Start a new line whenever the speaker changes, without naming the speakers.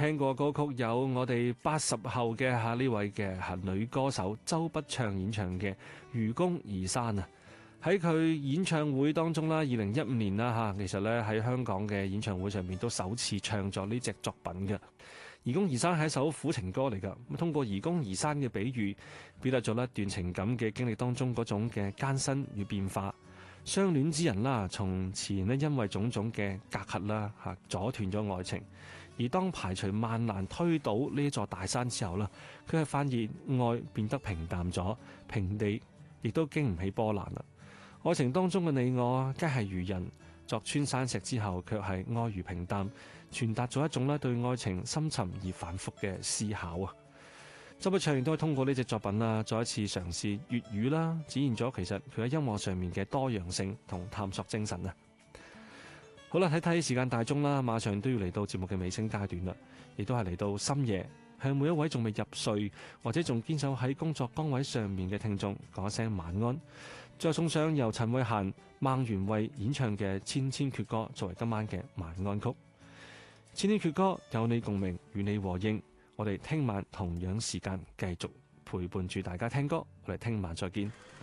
聽過歌曲有我哋80後嘅呢位嘅女歌手周筆暢演唱嘅《愚公移山》啊。喺佢演唱會當中啦，2015年啦其實咧喺香港嘅演唱會上面都首次唱咗呢隻作品嘅《愚公移山》係一首苦情歌嚟㗎。咁通過愚公移山嘅比喻，表達咗一段情感嘅經歷當中嗰種嘅艱辛與變化。相戀之人啦，從前咧因為種種嘅隔閡啦阻斷咗愛情，而當排除萬難推倒呢座大山之後啦，佢係發現愛變得平淡咗，平地亦都經唔起波瀾啦。愛情當中嘅你我，皆係如人，鑿穿山石之後，卻係愛如平淡，傳達咗一種咧對愛情深沉而反覆嘅思考啊！周筆暢亦都係通過呢隻作品啦，再一次嘗試粵語啦，展現咗其實佢喺音樂上面嘅多樣性同探索精神啊！好啦，睇時間大鐘啦，馬上都要嚟到節目嘅尾聲階段啦，亦都係嚟到深夜，向每一位仲未入睡或者仲堅守喺工作崗位上面嘅聽眾講一聲晚安。再送上由陳慧嫻、孟元慧演唱嘅《千千闕歌》作為今晚嘅晚安曲。千千闕歌有你共鳴，與你和應。我哋聽晚同樣時間繼續陪伴住大家聽歌，我哋聽晚再見。